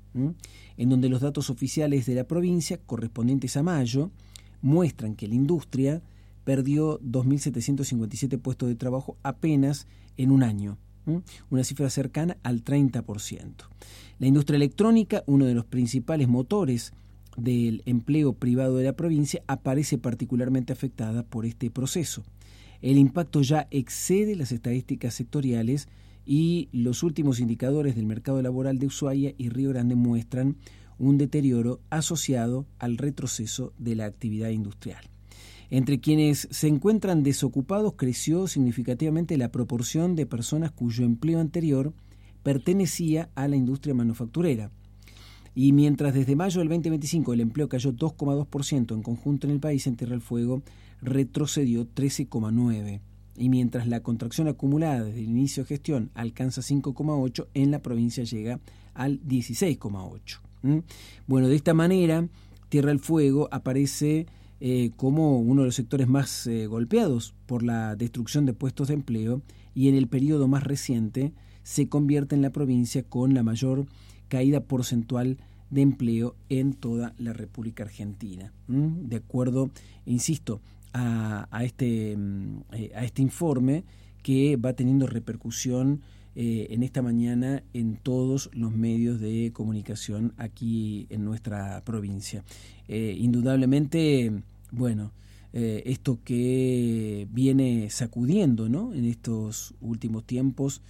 en donde los datos oficiales de la provincia, correspondientes a mayo, muestran que la industria perdió 2.757 puestos de trabajo apenas en un año, una cifra cercana al 30%. La industria electrónica, uno de los principales motores del empleo privado de la provincia, aparece particularmente afectada por este proceso. El impacto ya excede las estadísticas sectoriales y los últimos indicadores del mercado laboral de Ushuaia y Río Grande muestran un deterioro asociado al retroceso de la actividad industrial. Entre quienes se encuentran desocupados creció significativamente la proporción de personas cuyo empleo anterior pertenecía a la industria manufacturera. Y mientras desde mayo del 2025 el empleo cayó 2,2% en conjunto en el país, en Tierra del Fuego retrocedió 13,9%. Y mientras la contracción acumulada desde el inicio de gestión alcanza 5,8%, en la provincia llega al 16,8%. Bueno, de esta manera, Tierra del Fuego aparece como uno de los sectores más golpeados por la destrucción de puestos de empleo, y en el periodo más reciente se convierte en la provincia con la mayor caída porcentual de empleo en toda la República Argentina. De acuerdo, insisto, a este informe que va teniendo repercusión en esta mañana en todos los medios de comunicación aquí en nuestra provincia. Indudablemente, bueno, esto que viene sacudiendo, ¿no?, en estos últimos tiempos,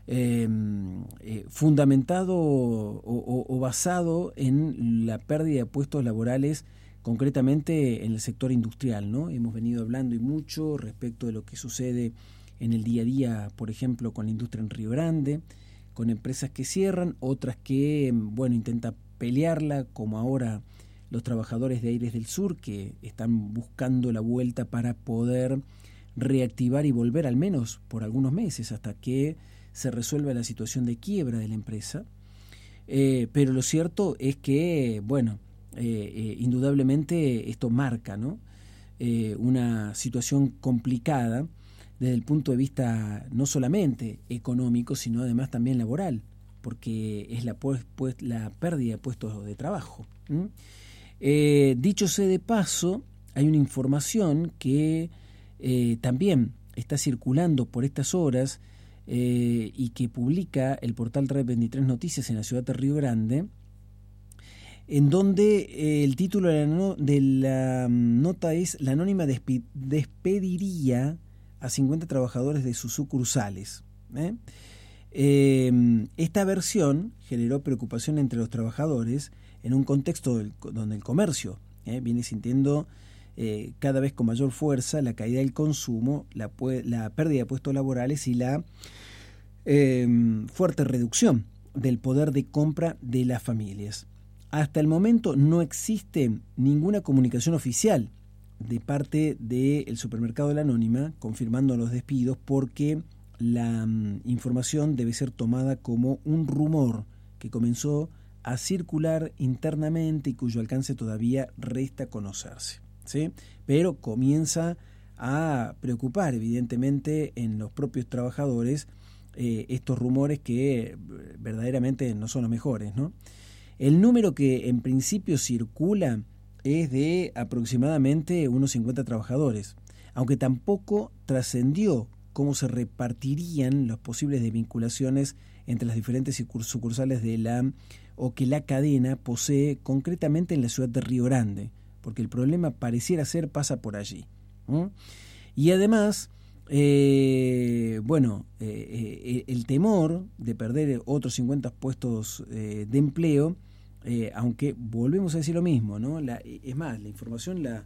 fundamentado o basado en la pérdida de puestos laborales, concretamente en el sector industrial, ¿no? Hemos venido hablando y mucho respecto de lo que sucede en el día a día, por ejemplo, con la industria en Río Grande, con empresas que cierran, otras que, bueno, intentan pelearla, como ahora los trabajadores de Aires del Sur, que están buscando la vuelta para poder reactivar y volver al menos por algunos meses hasta que se resuelva la situación de quiebra de la empresa. Pero lo cierto es que, bueno, indudablemente esto marca, ¿no?, una situación complicada desde el punto de vista no solamente económico, sino además también laboral, porque es la pérdida de puestos de trabajo. Dicho sea de paso, hay una información que también está circulando por estas horas y que publica el portal Red 23 Noticias en la ciudad de Río Grande, en donde el título de la nota es: la anónima despediría a 50 trabajadores de sus sucursales. Esta versión generó preocupación entre los trabajadores en un contexto donde el comercio viene sintiendo cada vez con mayor fuerza la caída del consumo, la pérdida de puestos laborales y la fuerte reducción del poder de compra de las familias. Hasta el momento no existe ninguna comunicación oficial de parte del supermercado de la Anónima confirmando los despidos, porque la información debe ser tomada como un rumor que comenzó a circular internamente y cuyo alcance todavía resta conocerse, ¿sí? Pero comienza a preocupar evidentemente en los propios trabajadores estos rumores que verdaderamente no son los mejores, ¿no? El número que en principio circula es de aproximadamente unos 50 trabajadores, aunque tampoco trascendió cómo se repartirían las posibles desvinculaciones entre las diferentes sucursales que la cadena posee, concretamente en la ciudad de Río Grande, porque el problema pareciera ser pasa por allí. Y además, el temor de perder otros 50 puestos de empleo, aunque volvemos a decir lo mismo, ¿no? Es más, la información la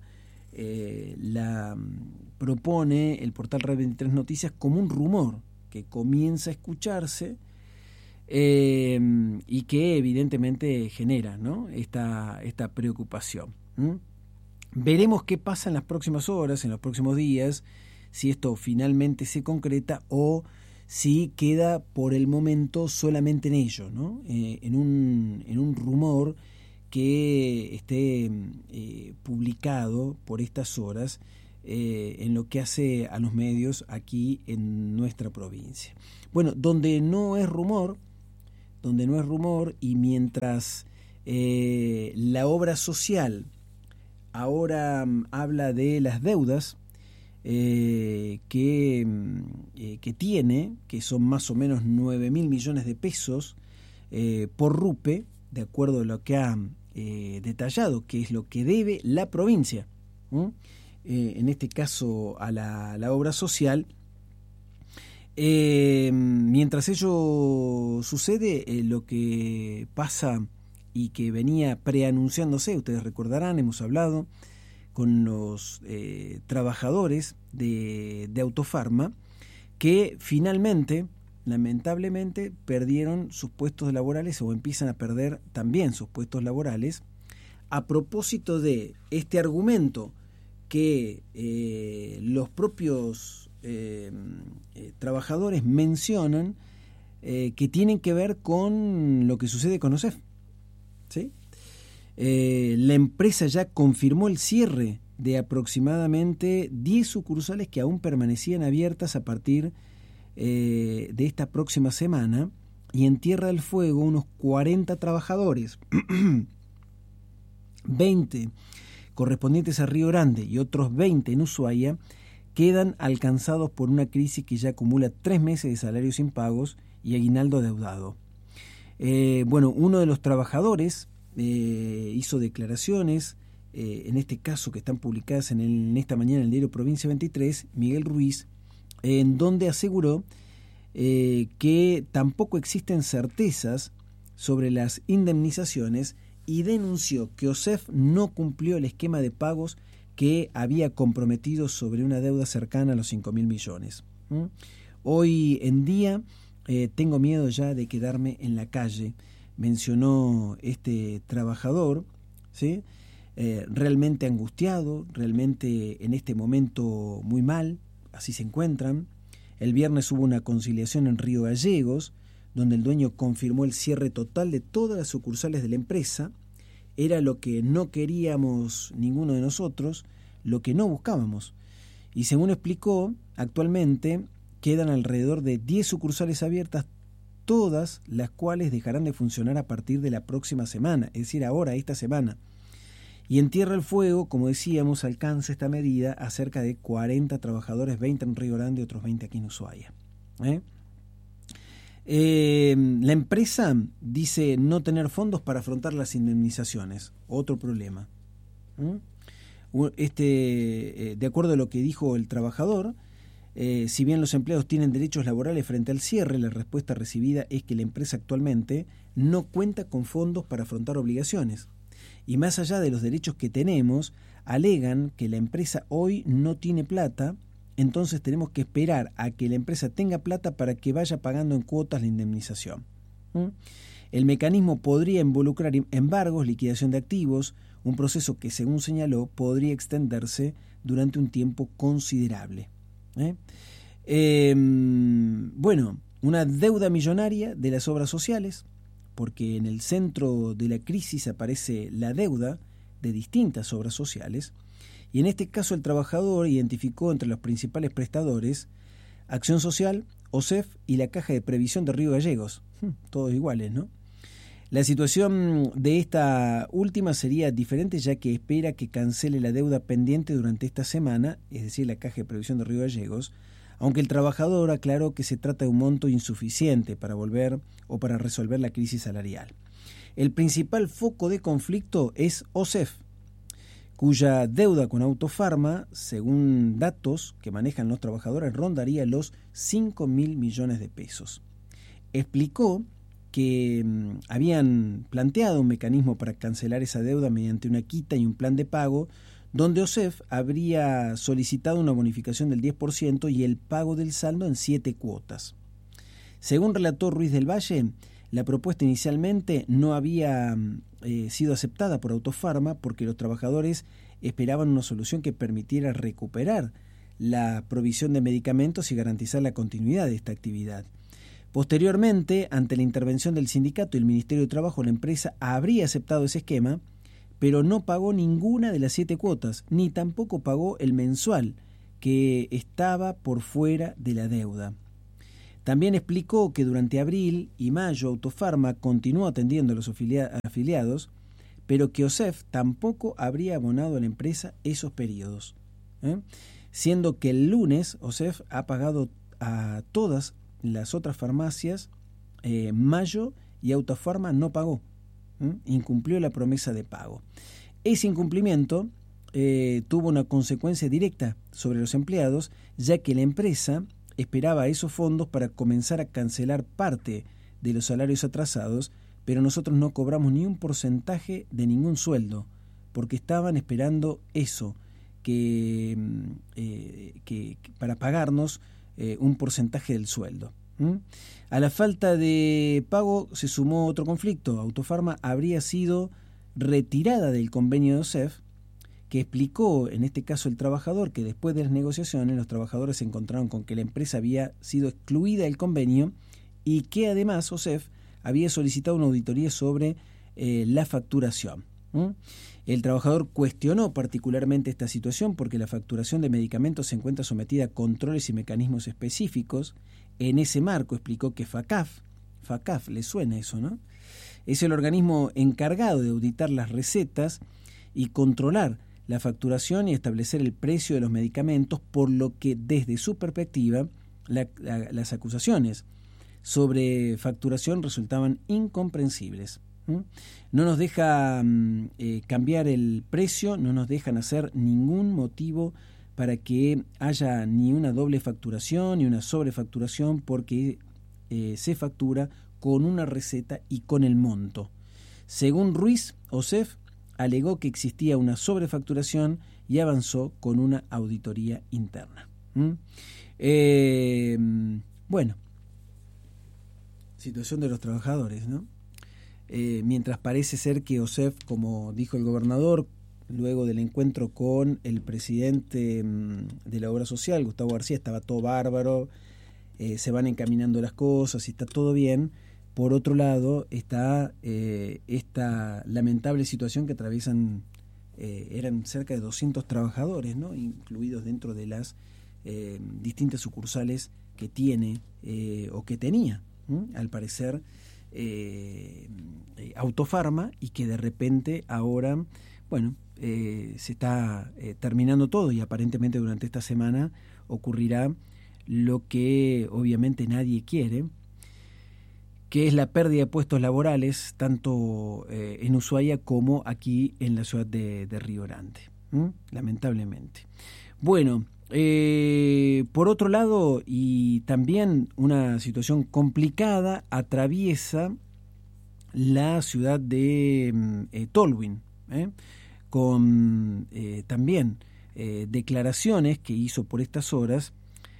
propone el portal Red 23 Noticias como un rumor que comienza a escucharse y que evidentemente genera, ¿no?, esta preocupación. Veremos qué pasa en las próximas horas, en los próximos días, si esto finalmente se concreta o si queda por el momento solamente en ello, ¿no?, en un rumor que esté publicado por estas horas en lo que hace a los medios aquí en nuestra provincia. Bueno, donde no es rumor, donde no es rumor, y mientras la obra social ahora habla de las deudas que tiene, que son más o menos 9.000 millones de pesos por RUPE, de acuerdo a lo que ha detallado, que es lo que debe la provincia, en este caso a la obra social. Mientras ello sucede, lo que pasa y que venía preanunciándose, ustedes recordarán, hemos hablado con los trabajadores de Autofarma, que finalmente, lamentablemente, perdieron sus puestos laborales o empiezan a perder también sus puestos laborales, a propósito de este argumento que los propios trabajadores mencionan, que tienen que ver con lo que sucede con OSEF, ¿sí? La empresa ya confirmó el cierre de aproximadamente 10 sucursales que aún permanecían abiertas a partir de esta próxima semana, y en Tierra del Fuego unos 40 trabajadores, 20 correspondientes a Río Grande y otros 20 en Ushuaia, quedan alcanzados por una crisis que ya acumula 3 meses de salarios impagos y aguinaldo adeudado. Uno de los trabajadores hizo declaraciones, en este caso que están publicadas en esta mañana en el diario Provincia 23, Miguel Ruiz, en donde aseguró que tampoco existen certezas sobre las indemnizaciones, y denunció que OSEF no cumplió el esquema de pagos que había comprometido sobre una deuda cercana a los 5.000 millones. Hoy en día tengo miedo ya de quedarme en la calle, mencionó este trabajador, ¿sí? Realmente angustiado, realmente en este momento muy mal, así se encuentran. El viernes hubo una conciliación en Río Gallegos, donde el dueño confirmó el cierre total de todas las sucursales de la empresa. Era lo que no queríamos ninguno de nosotros, lo que no buscábamos. Y según explicó, actualmente quedan alrededor de 10 sucursales abiertas, todas las cuales dejarán de funcionar a partir de la próxima semana, es decir, ahora, esta semana. Y en Tierra del Fuego, como decíamos, alcanza esta medida a cerca de 40 trabajadores, 20 en Río Grande y otros 20 aquí en Ushuaia. La empresa dice no tener fondos para afrontar las indemnizaciones, otro problema. De acuerdo a lo que dijo el trabajador, si bien los empleados tienen derechos laborales frente al cierre, la respuesta recibida es que la empresa actualmente no cuenta con fondos para afrontar obligaciones. Y más allá de los derechos que tenemos, alegan que la empresa hoy no tiene plata. Entonces tenemos que esperar a que la empresa tenga plata para que vaya pagando en cuotas la indemnización. El mecanismo podría involucrar embargos, liquidación de activos, un proceso que, según señaló, podría extenderse durante un tiempo considerable. Una deuda millonaria de las obras sociales, porque en el centro de la crisis aparece la deuda de distintas obras sociales. Y en este caso el trabajador identificó entre los principales prestadores Acción Social, OSEF y la Caja de Previsión de Río Gallegos. Todos iguales, ¿no? La situación de esta última sería diferente, ya que espera que cancele la deuda pendiente durante esta semana, es decir, la Caja de Previsión de Río Gallegos, aunque el trabajador aclaró que se trata de un monto insuficiente para volver o para resolver la crisis salarial. El principal foco de conflicto es OSEF, cuya deuda con Autofarma, según datos que manejan los trabajadores, rondaría los 5.000 millones de pesos. Explicó que habían planteado un mecanismo para cancelar esa deuda mediante una quita y un plan de pago, donde OSEF habría solicitado una bonificación del 10% y el pago del saldo en 7 cuotas. Según relató Ruiz del Valle, la propuesta inicialmente no había sido aceptada por Autofarma porque los trabajadores esperaban una solución que permitiera recuperar la provisión de medicamentos y garantizar la continuidad de esta actividad. Posteriormente, ante la intervención del sindicato y el Ministerio de Trabajo, la empresa habría aceptado ese esquema, pero no pagó ninguna de las 7 cuotas, ni tampoco pagó el mensual, que estaba por fuera de la deuda. También explicó que durante abril y mayo Autofarma continuó atendiendo a los afiliados, pero que OSEF tampoco habría abonado a la empresa esos periodos, siendo que el lunes OSEF ha pagado a todas las otras farmacias mayo y Autofarma no pagó, incumplió la promesa de pago. Ese incumplimiento tuvo una consecuencia directa sobre los empleados, ya que la empresa esperaba esos fondos para comenzar a cancelar parte de los salarios atrasados, pero nosotros no cobramos ni un porcentaje de ningún sueldo, porque estaban esperando eso, que para pagarnos un porcentaje del sueldo. A la falta de pago se sumó otro conflicto. Autofarma habría sido retirada del convenio de OSEF, que explicó en este caso el trabajador que después de las negociaciones los trabajadores se encontraron con que la empresa había sido excluida del convenio y que además OSEF había solicitado una auditoría sobre la facturación. El trabajador cuestionó particularmente esta situación porque la facturación de medicamentos se encuentra sometida a controles y mecanismos específicos. En ese marco explicó que FACAF, le suena eso, ¿no? Es el organismo encargado de auditar las recetas y controlar la facturación y establecer el precio de los medicamentos, por lo que desde su perspectiva las acusaciones sobre facturación resultaban incomprensibles. No nos deja cambiar el precio, no nos dejan hacer ningún motivo para que haya ni una doble facturación ni una sobrefacturación, porque se factura con una receta y con el monto. Según Ruiz, OSEF alegó que existía una sobrefacturación y avanzó con una auditoría interna. Bueno, situación de los trabajadores, ¿no? Mientras parece ser que OSEF, como dijo el gobernador, luego del encuentro con el presidente de la Obra Social, Gustavo García, estaba todo bárbaro, se van encaminando las cosas y está todo bien. Por otro lado está esta lamentable situación que atraviesan, eran cerca de 200 trabajadores, ¿no?, incluidos dentro de las distintas sucursales que tiene o que tenía, al parecer, Autofarma, y que de repente ahora, bueno, se está terminando todo, y aparentemente durante esta semana ocurrirá lo que obviamente nadie quiere, que es la pérdida de puestos laborales tanto en Ushuaia como aquí en la ciudad de Río Grande, lamentablemente. Bueno, por otro lado, y también una situación complicada atraviesa la ciudad de Tolwyn, con también declaraciones que hizo por estas horas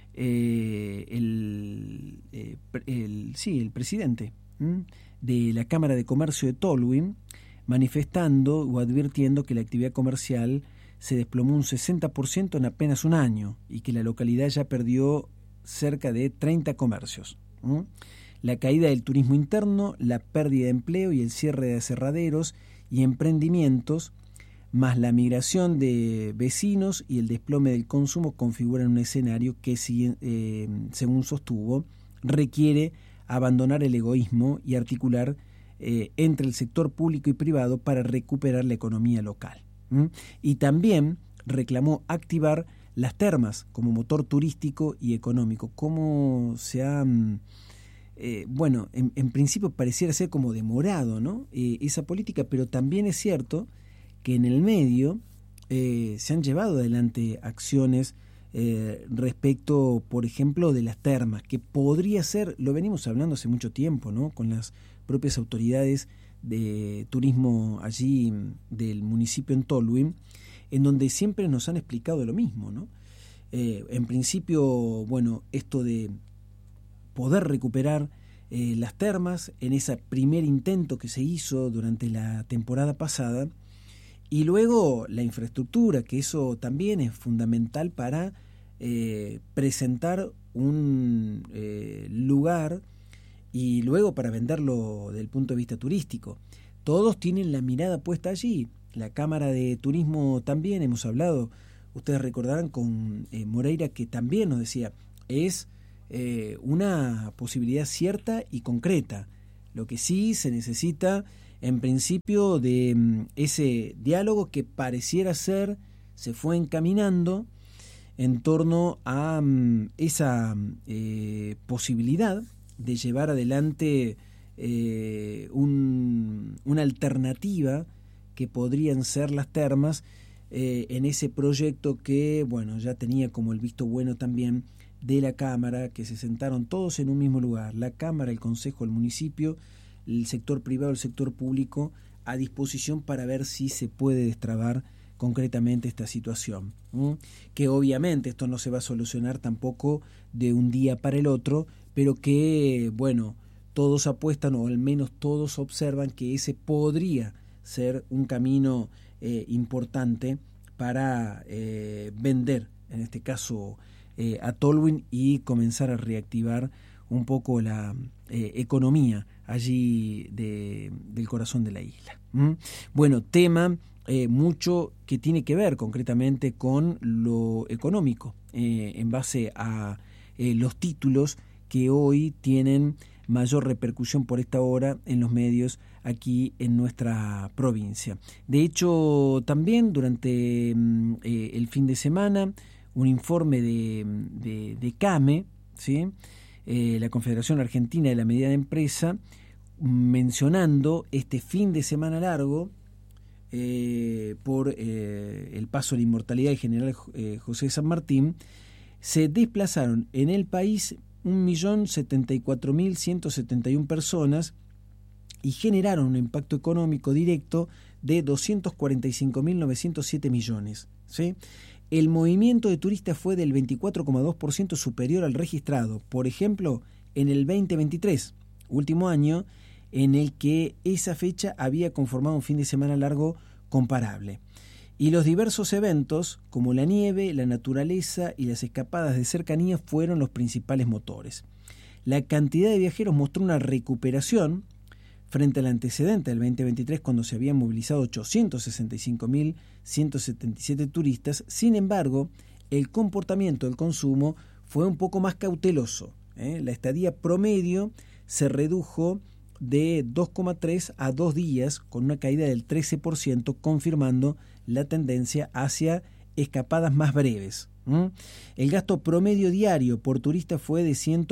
el presidente de la Cámara de Comercio de Tolwyn, manifestando o advirtiendo que la actividad comercial se desplomó un 60% en apenas un año y que la localidad ya perdió cerca de 30 comercios. La caída del turismo interno, la pérdida de empleo y el cierre de aserraderos y emprendimientos, más la migración de vecinos y el desplome del consumo, configuran un escenario que, según sostuvo, requiere abandonar el egoísmo y articular entre el sector público y privado para recuperar la economía local. Y también reclamó activar las termas como motor turístico y económico. Como se ha, bueno, en principio pareciera ser como demorado, ¿no?, esa política, pero también es cierto que en el medio se han llevado adelante acciones respecto, por ejemplo, de las termas, que podría ser, lo venimos hablando hace mucho tiempo, ¿no?, con las propias autoridades de turismo allí del municipio en Tolwyn, en donde siempre nos han explicado lo mismo, ¿no? En principio, bueno, esto de poder recuperar las termas en ese primer intento que se hizo durante la temporada pasada, y luego la infraestructura, que eso también es fundamental para presentar un lugar y luego para venderlo desde el punto de vista turístico. Todos tienen la mirada puesta allí. La Cámara de Turismo también, hemos hablado, ustedes recordarán, con Moreira, que también nos decía, es una posibilidad cierta y concreta. Lo que sí se necesita, en principio, de ese diálogo que pareciera ser, se fue encaminando en torno a esa posibilidad de llevar adelante una alternativa que podrían ser las termas en ese proyecto que, bueno, ya tenía como el visto bueno también de la Cámara, que se sentaron todos en un mismo lugar, la Cámara, el Consejo, el municipio, el sector privado, el sector público, a disposición para ver si se puede destrabar concretamente esta situación, que obviamente esto no se va a solucionar tampoco de un día para el otro, pero que, bueno, todos apuestan, o al menos todos observan, que ese podría ser un camino importante para vender, en este caso, a Tolwyn, y comenzar a reactivar un poco la economía allí del corazón de la isla. Bueno, tema mucho que tiene que ver concretamente con lo económico, en base a los títulos que hoy tienen mayor repercusión por esta hora en los medios aquí en nuestra provincia. De hecho, también durante el fin de semana, un informe de CAME, ¿sí? La Confederación Argentina de la Mediana Empresa, mencionando este fin de semana largo por el paso de la inmortalidad del general José de San Martín, se desplazaron en el país 1.074.171 personas y generaron un impacto económico directo de 245.907 millones, ¿sí? El movimiento de turistas fue del 24,2% superior al registrado, por ejemplo, en el 2023, último año en el que esa fecha había conformado un fin de semana largo comparable. Y los diversos eventos, como la nieve, la naturaleza y las escapadas de cercanía, fueron los principales motores. La cantidad de viajeros mostró una recuperación frente al antecedente del 2023, cuando se habían movilizado 865.177 turistas. Sin embargo, el comportamiento del consumo fue un poco más cauteloso. La estadía promedio se redujo de 2,3 a 2 días, con una caída del 13%, confirmando la tendencia hacia escapadas más breves. El gasto promedio diario por turista fue de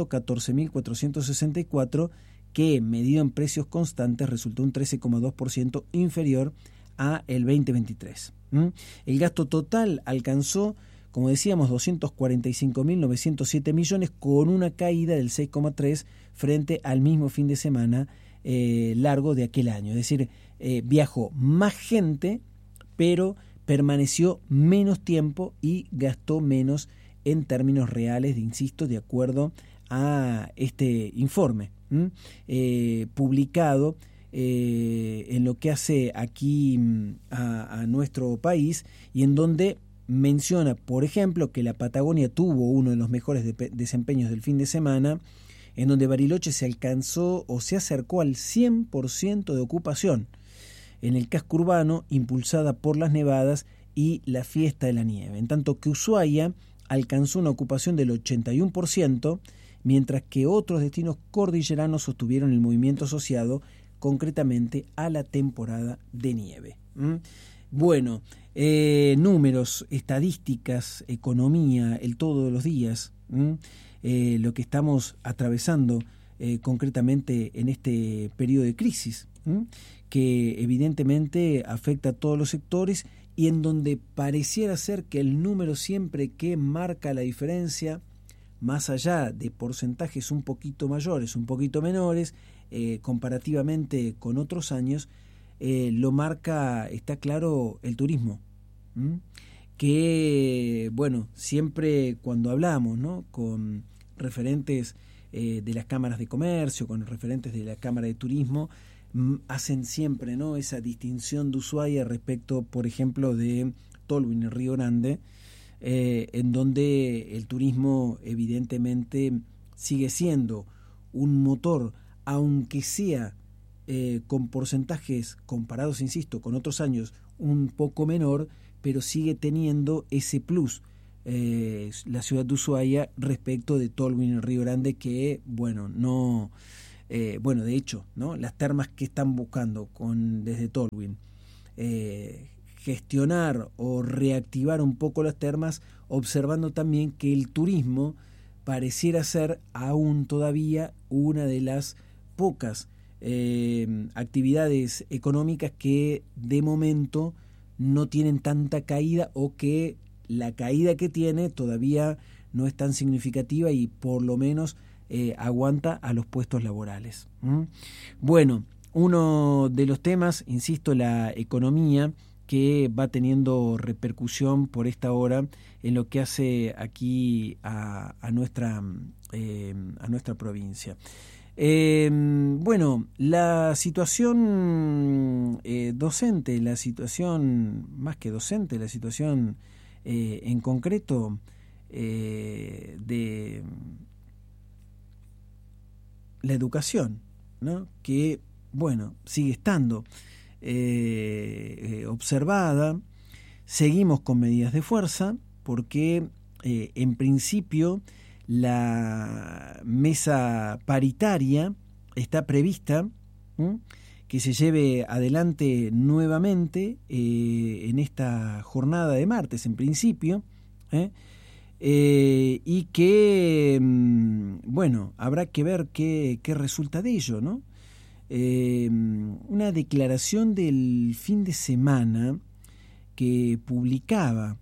114.464, que, medido en precios constantes, resultó un 13,2% inferior a el 2023. El gasto total alcanzó, como decíamos, 245.907 millones, con una caída del 6,3% frente al mismo fin de semana largo de aquel año. Es decir, viajó más gente, pero permaneció menos tiempo y gastó menos en términos reales, insisto, de acuerdo a este informe publicado en lo que hace aquí a nuestro país, y en donde menciona, por ejemplo, que la Patagonia tuvo uno de los mejores desempeños del fin de semana, en donde Bariloche se alcanzó o se acercó al 100% de ocupación en el casco urbano, impulsada por las nevadas y la fiesta de la nieve, en tanto que Ushuaia alcanzó una ocupación del 81%, mientras que otros destinos cordilleranos sostuvieron el movimiento asociado concretamente a la temporada de nieve. Bueno, números, estadísticas, economía, el todo de los días, lo que estamos atravesando concretamente en este periodo de crisis, que evidentemente afecta a todos los sectores, y en donde pareciera ser que el número siempre que marca la diferencia, más allá de porcentajes un poquito mayores, un poquito menores, comparativamente con otros años, lo marca, está claro, el turismo. Que, bueno, siempre cuando hablamos, ¿no?, con referentes de las cámaras de comercio, con referentes de la Cámara de Turismo, hacen siempre, ¿no?, esa distinción de Ushuaia respecto, por ejemplo, de Tolwyn, el Río Grande, en donde el turismo evidentemente sigue siendo un motor, aunque sea con porcentajes comparados, insisto, con otros años un poco menor, pero sigue teniendo ese plus la ciudad de Ushuaia respecto de Tolwyn y Río Grande, que, de hecho, ¿no? Las termas que están buscando desde Tolwyn, gestionar o reactivar un poco las termas, observando también que el turismo pareciera ser aún todavía una de las pocas actividades económicas que de momento no tienen tanta caída, o que la caída que tiene todavía no es tan significativa y por lo menos aguanta a los puestos laborales. Bueno, uno de los temas, insisto, la economía, que va teniendo repercusión por esta hora en lo que hace aquí a nuestra provincia. La situación docente, la situación más que docente, la situación en concreto de la educación, ¿no? Que, sigue estando observada. Seguimos con medidas de fuerza porque en principio la mesa paritaria está prevista que se lleve adelante nuevamente en esta jornada de martes, en principio, y que, habrá que ver qué resulta de ello, ¿no? Una declaración del fin de semana que publicaba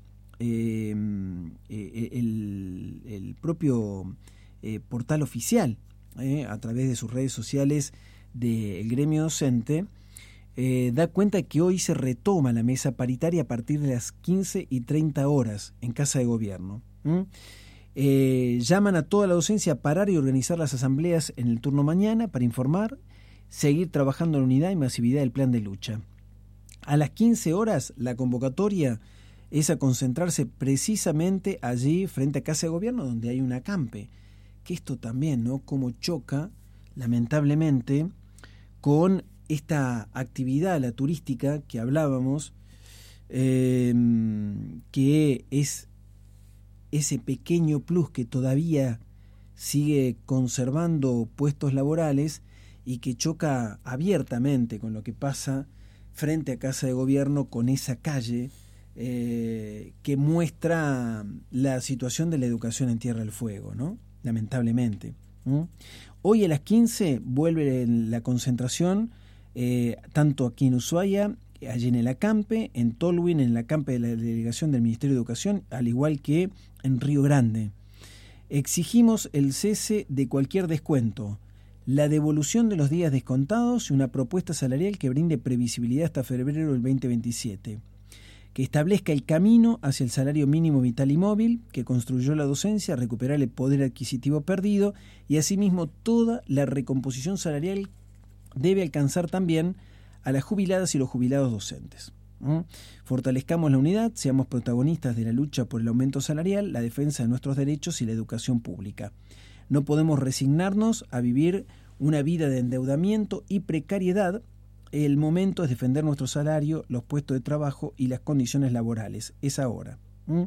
el propio portal oficial a través de sus redes sociales del gremio docente, da cuenta que hoy se retoma la mesa paritaria a partir de las 15:30 en Casa de Gobierno. Llaman a toda la docencia a parar y organizar las asambleas en el turno mañana para informar, seguir trabajando en la unidad y masividad del plan de lucha. A las 15 horas la convocatoria es a concentrarse precisamente allí frente a Casa de Gobierno, donde hay un acampe. Que esto también, ¿no? Como choca, lamentablemente, con esta actividad, la turística que hablábamos, que es ese pequeño plus que todavía sigue conservando puestos laborales y que choca abiertamente con lo que pasa frente a Casa de Gobierno, con esa calle que muestra la situación de la educación en Tierra del Fuego, ¿no? Lamentablemente. Hoy a las 15 vuelve la concentración, tanto aquí en Ushuaia, allí en el acampe, en Tolwyn, en el acampe de la delegación del Ministerio de Educación, al igual que en Río Grande. Exigimos el cese de cualquier descuento, la devolución de los días descontados y una propuesta salarial que brinde previsibilidad hasta febrero del 2027, que establezca el camino hacia el salario mínimo vital y móvil que construyó la docencia, recuperar el poder adquisitivo perdido, y asimismo toda la recomposición salarial debe alcanzar también a las jubiladas y los jubilados docentes. Fortalezcamos la unidad, seamos protagonistas de la lucha por el aumento salarial, la defensa de nuestros derechos y la educación pública. No podemos resignarnos a vivir una vida de endeudamiento y precariedad. El momento es defender nuestro salario, los puestos de trabajo y las condiciones laborales. Es ahora.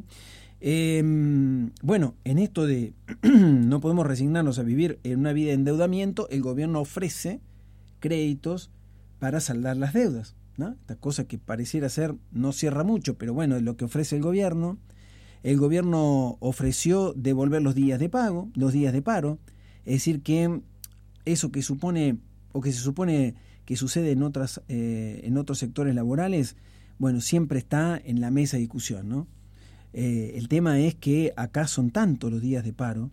En esto de no podemos resignarnos a vivir en una vida de endeudamiento, el gobierno ofrece créditos para saldar las deudas, ¿no? Esta cosa que pareciera ser, no cierra mucho, pero bueno, es lo que ofrece el gobierno. El gobierno ofreció devolver los días de pago, los días de paro, es decir, que eso que supone, o que se supone que sucede en otros sectores laborales, siempre está en la mesa de discusión, ¿no? El tema es que acá son tantos los días de paro,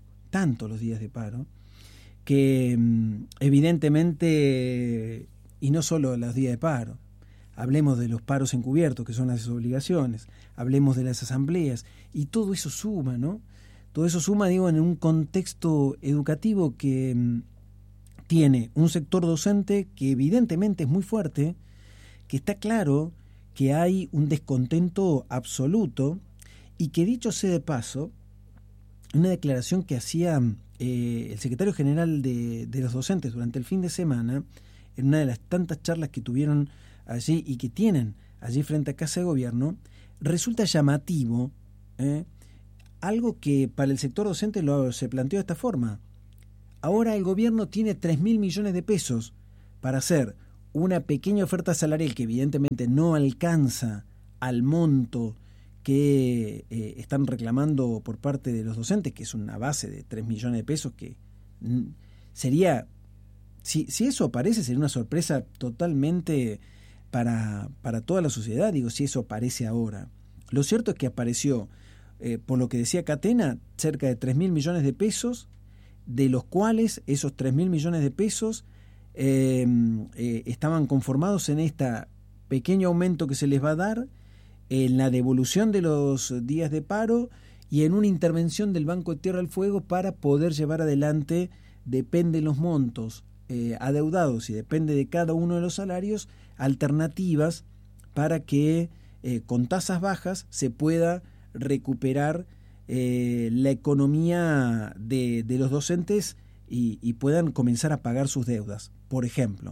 que evidentemente, y no solo los días de paro, hablemos de los paros encubiertos, que son las obligaciones, hablemos de las asambleas, y todo eso suma, ¿no? Todo eso suma, en un contexto educativo que tiene un sector docente que evidentemente es muy fuerte, que está claro que hay un descontento absoluto, y que, dicho sea de paso, una declaración que hacía el secretario general de los docentes durante el fin de semana, en una de las tantas charlas que tuvieron allí y que tienen allí frente a Casa de Gobierno, resulta llamativo algo que para el sector docente se planteó de esta forma. Ahora el gobierno tiene 3.000 millones de pesos para hacer una pequeña oferta salarial que evidentemente no alcanza al monto que están reclamando por parte de los docentes, que es una base de 3 millones de pesos, que sería, si eso aparece, sería una sorpresa totalmente para toda la sociedad, digo, si eso aparece ahora. Lo cierto es que apareció, por lo que decía Catena, cerca de 3.000 millones de pesos, de los cuales esos 3.000 millones de pesos estaban conformados en este pequeño aumento que se les va a dar, en la devolución de los días de paro y en una intervención del Banco de Tierra del Fuego para poder llevar adelante, depende de los montos adeudados y depende de cada uno de los salarios, alternativas para que con tasas bajas se pueda recuperar la economía de los docentes y puedan comenzar a pagar sus deudas, por ejemplo.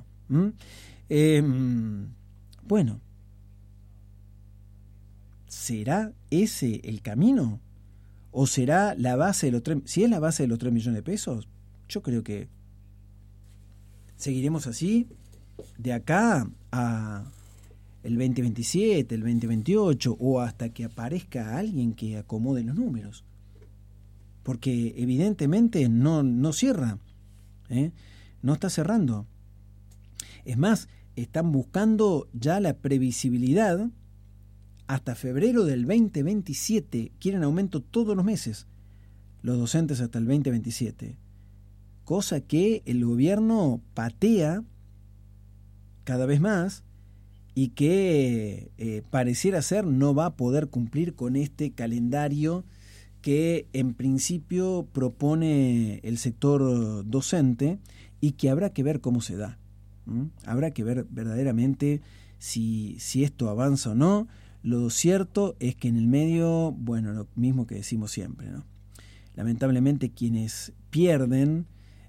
Bueno, ¿será ese el camino? ¿O será la base de los 3? Si es la base de los 3 millones de pesos, yo creo que seguiremos así de acá a el 2027, el 2028, o hasta que aparezca alguien que acomode los números. Porque evidentemente no cierra, no está cerrando. Es más, están buscando ya la previsibilidad hasta febrero del 2027. Quieren aumento todos los meses, los docentes hasta el 2027. Cosa que el gobierno patea cada vez más y que pareciera ser no va a poder cumplir con este calendario que en principio propone el sector docente y que habrá que ver cómo se da. Habrá que ver verdaderamente si esto avanza o no. Lo cierto es que en el medio, bueno, lo mismo que decimos siempre, ¿no? Lamentablemente quienes pierden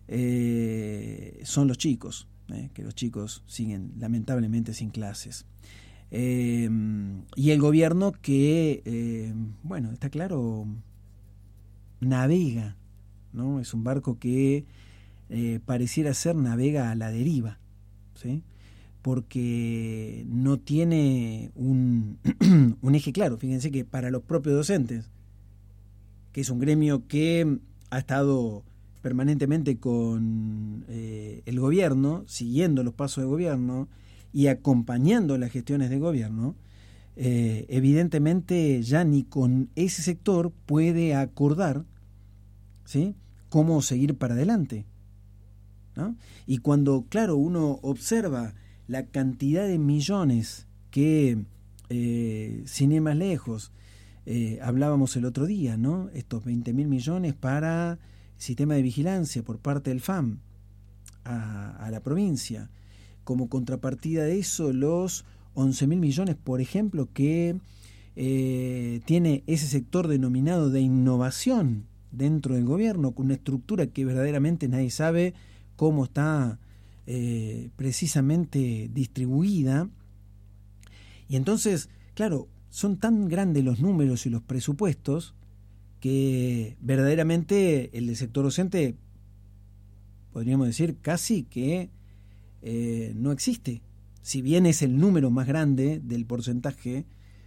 son los chicos, que los chicos siguen lamentablemente sin clases. Y el gobierno que, bueno, está claro, navega, ¿no? Es un barco que pareciera ser navega a la deriva, ¿sí? Porque no tiene un eje claro. Fíjense que para los propios docentes, que es un gremio que ha estado permanentemente con el gobierno, siguiendo los pasos del gobierno y acompañando las gestiones del gobierno, evidentemente ya ni con ese sector puede acordar, ¿sí?, cómo seguir para adelante, ¿no? Y cuando, claro, uno observa la cantidad de millones que, sin ir más lejos, hablábamos el otro día, ¿no? Estos 20.000 millones para sistema de vigilancia por parte del FAM a la provincia. Como contrapartida de eso, los 11.000 millones, por ejemplo, que tiene ese sector denominado de innovación dentro del gobierno, con una estructura que verdaderamente nadie sabe cómo está precisamente distribuida. Y entonces, claro, son tan grandes los números y los presupuestos que verdaderamente el del sector docente, podríamos decir casi que no existe, si bien es el número más grande del porcentaje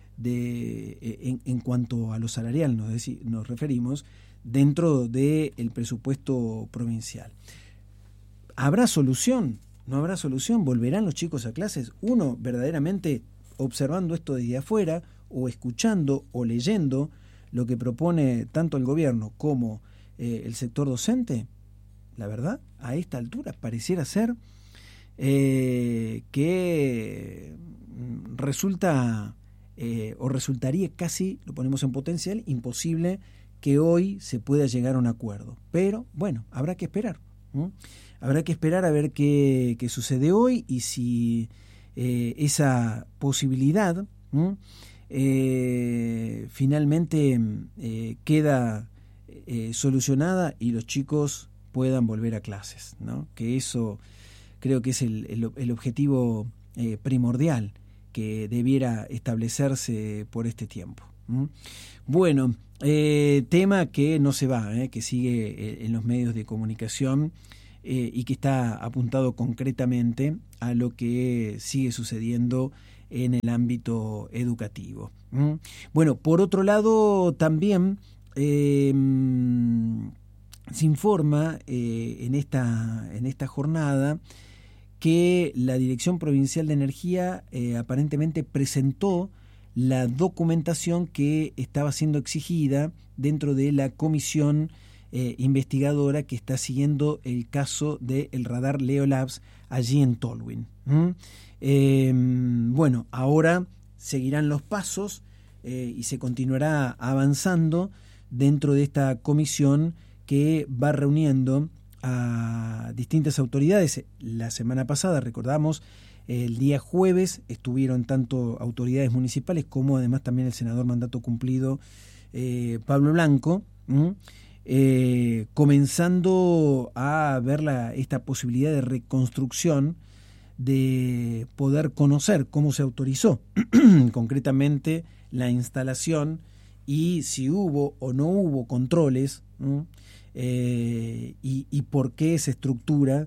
en cuanto a lo salarial nos referimos, dentro del presupuesto provincial. ¿Habrá solución? ¿No habrá solución? ¿Volverán los chicos a clases? Uno verdaderamente observando esto desde afuera, o escuchando o leyendo lo que propone tanto el gobierno como el sector docente, la verdad, a esta altura pareciera ser que resulta o resultaría casi, lo ponemos en potencial, imposible que hoy se pueda llegar a un acuerdo. Pero bueno, habrá que esperar. Habrá que esperar a ver qué sucede hoy y si esa posibilidad finalmente queda solucionada y los chicos puedan volver a clases, ¿no? Que eso creo que es el objetivo primordial que debiera establecerse por este tiempo. Bueno, tema que no se va, que sigue en los medios de comunicación y que está apuntado concretamente a lo que sigue sucediendo en el ámbito educativo. Bueno, por otro lado, también se informa en esta jornada que la Dirección Provincial de Energía aparentemente presentó la documentación que estaba siendo exigida dentro de la comisión investigadora que está siguiendo el caso del radar Leo Labs allí en Tolwyn. Bueno, ahora seguirán los pasos y se continuará avanzando dentro de esta comisión que va reuniendo a distintas autoridades. La semana pasada, recordamos, el día jueves estuvieron tanto autoridades municipales como además también el senador mandato cumplido Pablo Blanco, comenzando a ver esta posibilidad de reconstrucción, de poder conocer cómo se autorizó concretamente la instalación y si hubo o no hubo controles, y por qué esa estructura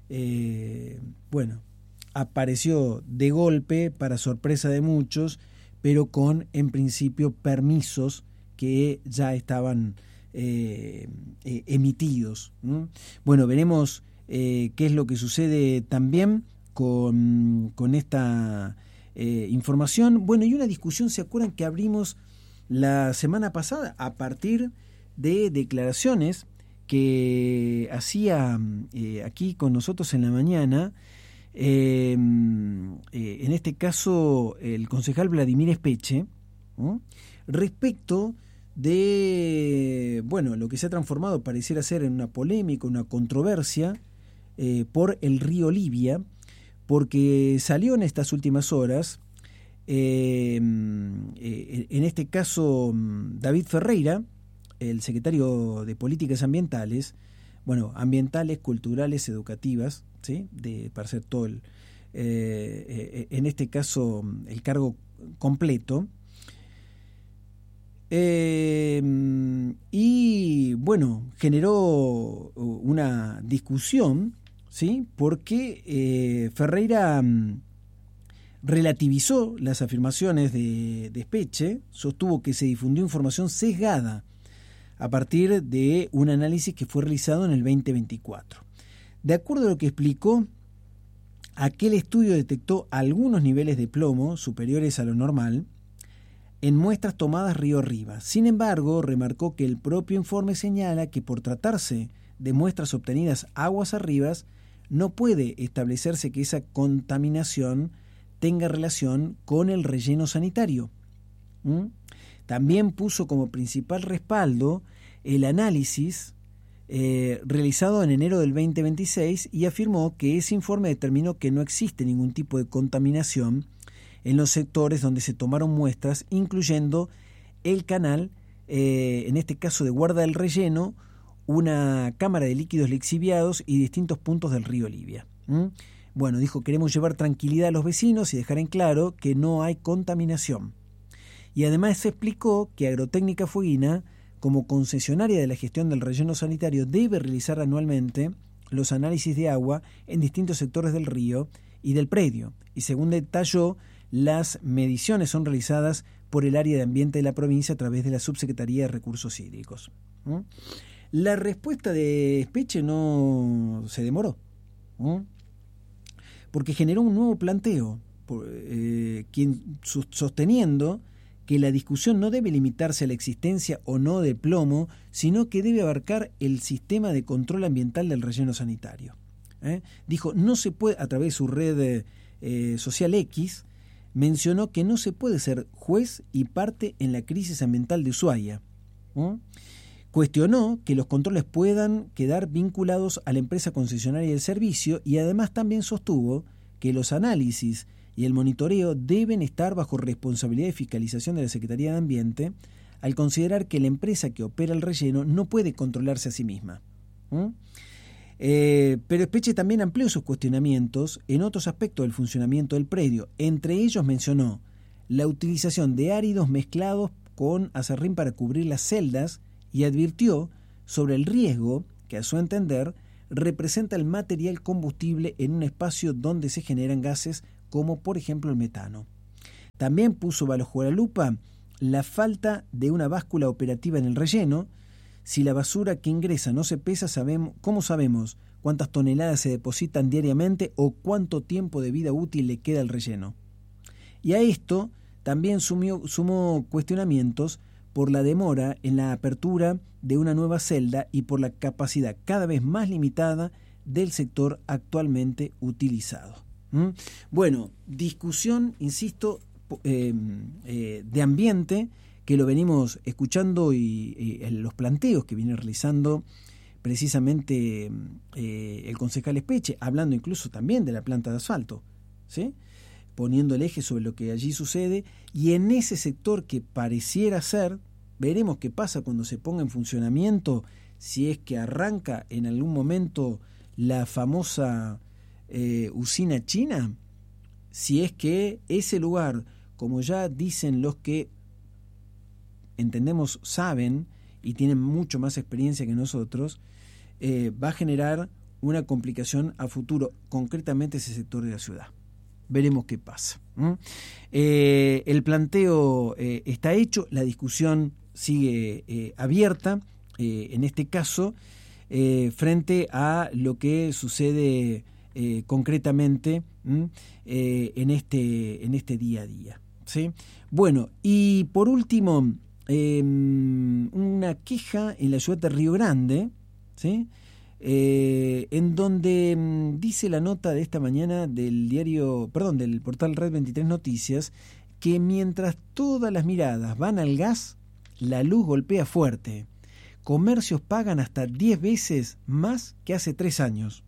apareció de golpe para sorpresa de muchos, pero con en principio permisos que ya estaban emitidos. Bueno, veremos qué es lo que sucede también con esta información. Bueno, y una discusión, ¿se acuerdan que abrimos la semana pasada a partir de declaraciones que hacía aquí con nosotros en la mañana, en este caso el concejal Vladimir Espeche, respecto de lo que se ha transformado, pareciera ser, en una polémica, una controversia por el río Libia, porque salió en estas últimas horas, en este caso David Ferreira, el secretario de Políticas Ambientales, ambientales, culturales, educativas, ¿sí? Para hacer todo en este caso el cargo completo. Y generó una discusión, ¿sí? Porque Ferreira relativizó las afirmaciones de Espeche, sostuvo que se difundió información sesgada a partir de un análisis que fue realizado en el 2024. De acuerdo a lo que explicó, aquel estudio detectó algunos niveles de plomo superiores a lo normal en muestras tomadas río arriba. Sin embargo, remarcó que el propio informe señala que por tratarse de muestras obtenidas aguas arriba, no puede establecerse que esa contaminación tenga relación con el relleno sanitario. También puso como principal respaldo el análisis realizado en enero del 2026 y afirmó que ese informe determinó que no existe ningún tipo de contaminación en los sectores donde se tomaron muestras, incluyendo el canal, en este caso de Guarda del Relleno, una cámara de líquidos lixiviados y distintos puntos del río Libia. Dijo, queremos llevar tranquilidad a los vecinos y dejar en claro que no hay contaminación. Y además se explicó que Agrotécnica Fueguina, como concesionaria de la gestión del relleno sanitario, debe realizar anualmente los análisis de agua en distintos sectores del río y del predio. Y según detalló, las mediciones son realizadas por el área de ambiente de la provincia a través de la Subsecretaría de Recursos Hídricos. La respuesta de Espeche no se demoró, porque generó un nuevo planteo, sosteniendo que la discusión no debe limitarse a la existencia o no de plomo, sino que debe abarcar el sistema de control ambiental del relleno sanitario. Dijo, no se puede, a través de su red social X, mencionó que no se puede ser juez y parte en la crisis ambiental de Ushuaia. Cuestionó que los controles puedan quedar vinculados a la empresa concesionaria del servicio y además también sostuvo que los análisis y el monitoreo deben estar bajo responsabilidad y fiscalización de la Secretaría de Ambiente, al considerar que la empresa que opera el relleno no puede controlarse a sí misma. Pero Espeche también amplió sus cuestionamientos en otros aspectos del funcionamiento del predio. Entre ellos mencionó la utilización de áridos mezclados con aserrín para cubrir las celdas y advirtió sobre el riesgo que, a su entender, representa el material combustible en un espacio donde se generan gases como, por ejemplo, el metano. También puso bajo la lupa la falta de una báscula operativa en el relleno. Si la basura que ingresa no se pesa, ¿cómo sabemos cuántas toneladas se depositan diariamente o cuánto tiempo de vida útil le queda al relleno? Y a esto también sumó cuestionamientos por la demora en la apertura de una nueva celda y por la capacidad cada vez más limitada del sector actualmente utilizado. Bueno, discusión, insisto, de ambiente, que lo venimos escuchando y los planteos que viene realizando precisamente el concejal Espeche, hablando incluso también de la planta de asfalto, ¿sí?, poniendo el eje sobre lo que allí sucede, y en ese sector que pareciera ser, veremos qué pasa cuando se ponga en funcionamiento, si es que arranca en algún momento la famosa usina china, si es que ese lugar, como ya dicen los que entendemos, saben y tienen mucho más experiencia que nosotros, va a generar una complicación a futuro, concretamente ese sector de la ciudad. Veremos qué pasa. El planteo está hecho, la discusión sigue abierta, en este caso, frente a lo que sucede concretamente en este día a día, ¿sí? Bueno, y por último, una queja en la ciudad de Río Grande, ¿sí?, en donde dice la nota de esta mañana del portal Red 23 Noticias, que mientras todas las miradas van al gas, la luz golpea fuerte. Comercios pagan hasta 10 veces más que hace 3 años.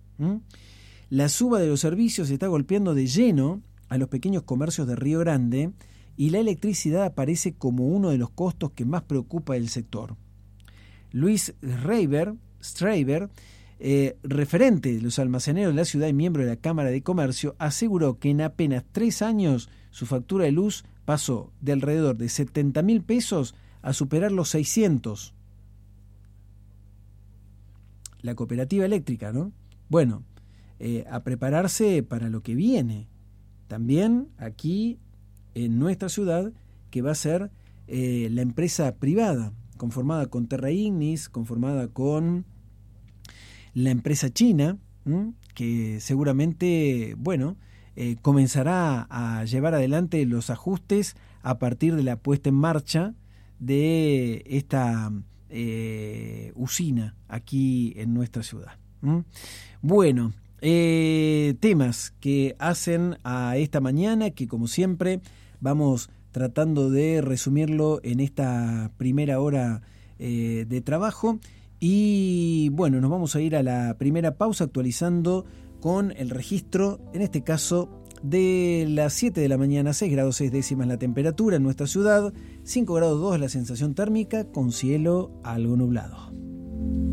La suba de los servicios está golpeando de lleno a los pequeños comercios de Río Grande y la electricidad aparece como uno de los costos que más preocupa el sector. Luis Straber, referente de los almaceneros de la ciudad y miembro de la Cámara de Comercio, aseguró que en apenas 3 años su factura de luz pasó de alrededor de 70.000 pesos a superar los 600. La cooperativa eléctrica, ¿no? Bueno, a prepararse para lo que viene. También aquí en nuestra ciudad, que va a ser la empresa privada, conformada con Terra Ignis, conformada con la empresa china, que seguramente, comenzará a llevar adelante los ajustes a partir de la puesta en marcha de esta usina aquí en nuestra ciudad. Bueno, temas que hacen a esta mañana, que como siempre vamos tratando de resumirlo en esta primera hora de trabajo. Y bueno, nos vamos a ir a la primera pausa actualizando con el registro, en este caso, de las 7 de la mañana, 6 grados 6 décimas la temperatura en nuestra ciudad, 5 grados 2 la sensación térmica, con cielo algo nublado.